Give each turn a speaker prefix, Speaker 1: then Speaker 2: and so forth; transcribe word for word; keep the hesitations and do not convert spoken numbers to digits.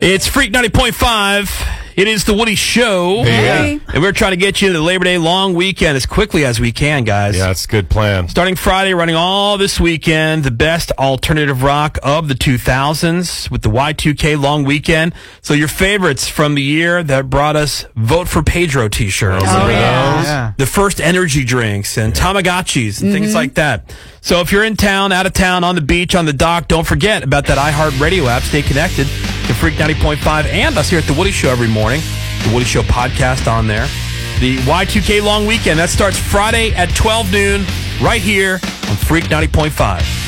Speaker 1: It's Freak ninety point five. It is the Woody Show.
Speaker 2: Hey.
Speaker 1: And we're trying to get you to the Labor Day long weekend as quickly as we can, guys.
Speaker 2: Yeah, that's a good plan.
Speaker 1: Starting Friday, running all this weekend, the best alternative rock of the two thousands with the Y two K long weekend. So your favorites from the year that brought us Vote for Pedro t-shirts.
Speaker 3: Oh, yeah. yeah.
Speaker 1: The first energy drinks and Tamagotchis and mm-hmm. things like that. So if you're in town, out of town, on the beach, on the dock, don't forget about that iHeartRadio app. Stay connected to Freak ninety point five and us here at The Woody Show every morning. The Woody Show podcast on there. The Y two K long weekend, that starts Friday at twelve noon right here on Freak ninety point five.